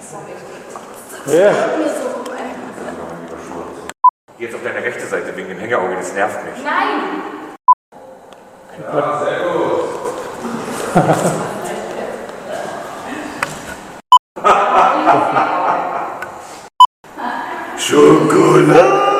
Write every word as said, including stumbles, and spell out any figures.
Ja. Geh jetzt auf deine rechte Seite wegen dem Hängerauge, das nervt mich. Nein! Ja, sehr gut. Schokolade!